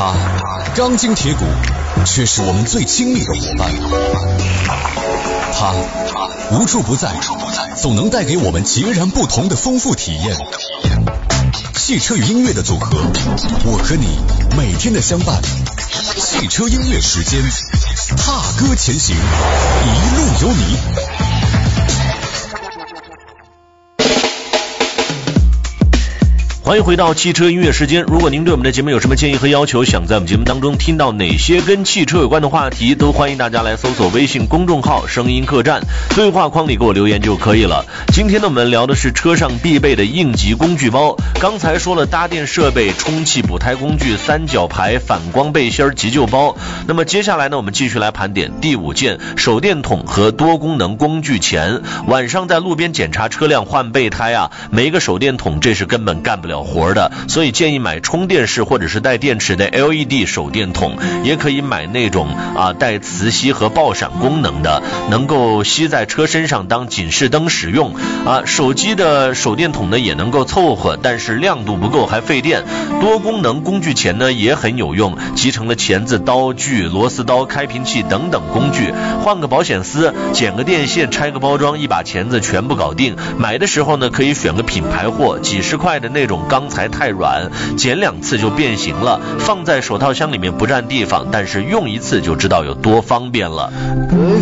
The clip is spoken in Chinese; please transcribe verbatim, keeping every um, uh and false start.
它钢筋铁骨，却是我们最亲密的伙伴。它无处不在，总能带给我们截然不同的丰富体验。汽车与音乐的组合，我和你每天的相伴。汽车音乐时间，踏歌前行，一路有你。 欢迎回到汽车音乐时间。如果您对我们的节目有什么建议和要求，想在我们节目当中听到哪些跟汽车有关的话题，都欢迎大家来搜索微信公众号声音客栈，对话框里给我留言就可以了。今天呢，我们聊的是车上必备的应急工具包。刚才说了搭电设备、充气补胎工具、三角牌、反光背心、急救包。那么接下来呢，我们继续来盘点第五件手电筒和多功能工具钳。晚上在路边检查车辆换备胎啊，没个手电筒这是根本干不了活的，所以建议买充电式或者是带电池的 L E D 手电筒，也可以买那种啊带磁吸和爆闪功能的，能够吸在车身上当警示灯使用啊。手机的手电筒呢也能够凑合，但是亮度不够还费电。多功能工具钳呢也很有用，集成了钳子、刀具、螺丝刀、开瓶器等等工具，换个保险丝，剪个电线，拆个包装，一把钳子全部搞定。买的时候呢可以选个品牌货，几十块的那种钢材太软，剪两次就变形了，放在手套箱里面不占地方，但是用一次就知道有多方便了。 对